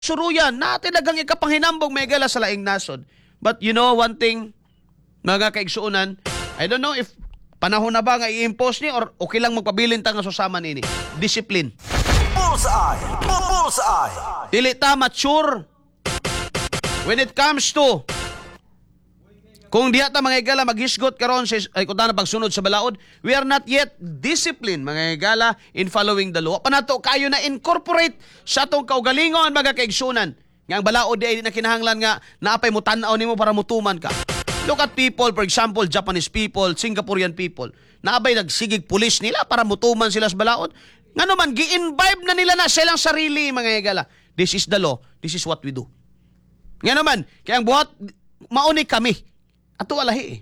suruyan, natin nagang ikapanghinambong may gala sa laing nasod. But you know one thing, mga kaigsuunan, I don't know if panahon na ba nga i-impose ni or okay lang magpabilin ta nga susama nini. Discipline. Bullseye! Bullseye! Dili ta mature when it comes to kung diha ta mga higala maghisgot karon sa ay kung na pagsunod sa balaod, we are not yet disciplined mga higala in following the law. Panato kayo na incorporate sa atong kaugalingon mga kaigsunan. Nga ang balaod di ay na kinahanglan nga naapay mo tan-aw nimo para mutuman ka. Look at people, for example, Japanese people, Singaporean people. Naabay nagsigig pulis nila para mutuman sila sa balaod. Nga naman, gi-imbibe na nila na silang sarili, mga higala. This is the law. This is what we do. Nga naman, kaya ang buhat, mauni kami. Ato alahi eh.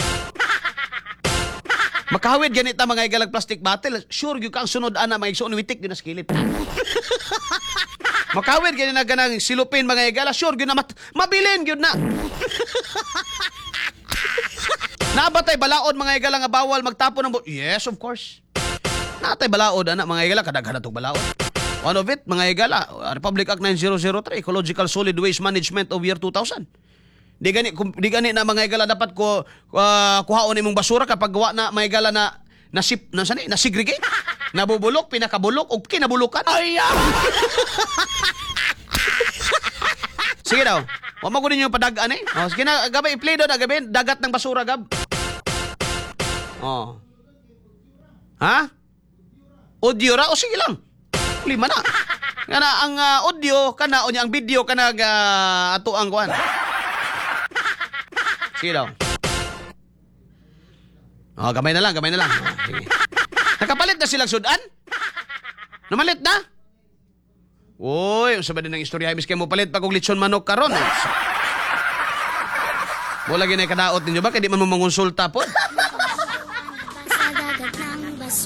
Makahawid ganit na mga higala plastic bottle. Sure, yung kang sunod ana, mga igsoon, witik yun na skilip. Makawid ganit na ganang silupin mga higala. Sure, yun na mabilin yun na. Nabatay balaod mga higala nga bawal magtapon ng yes, of course. Natay balaod anak mga higala kadaghan natong balaod. One of it mga higala, Republic Act 9003, Ecological Solid Waste Management of year 2000. Di gani na mga higala dapat ko kuhaon imong basura kapag gawa na mga higala na segregate, nabubulok, pinakabulok o kinabulukan. Ay! Sige daw. Wa mo ko ninyo padag-an eh. Oh, sige na, gabi i-play doon, gabi dagat ng basura gab. Oh. Ha? Audio ra o sige lang. Lima na. Nga na ang audio kana o ang video kana ato ang kuan. Sige daw. Oh, gamay na lang. Oh, sige. Nakapalit na silang sudan? Namalit na? Uy, ang sabi din ng istorya, miski mo palit pag lechon manok karon. Wala ginay kadaot ninyo ba? Kaya di man mo mangonsulta po.